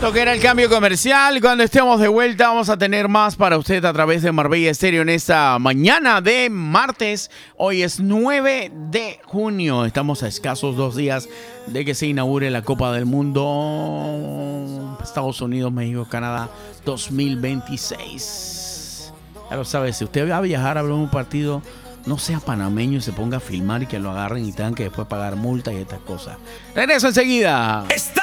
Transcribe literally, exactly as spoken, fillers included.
Lo que era el cambio comercial. Cuando estemos de vuelta vamos a tener más para usted a través de Marbella Estéreo en esta mañana de martes. Hoy es nueve de junio. Estamos a escasos dos días de que se inaugure la Copa del Mundo Estados Unidos, México, Canadá dos mil veintiséis. Ya lo sabe, si usted va a viajar a ver un partido, no sea panameño y se ponga a filmar y que lo agarren y tengan que después pagar multa y estas cosas. Regreso enseguida. Está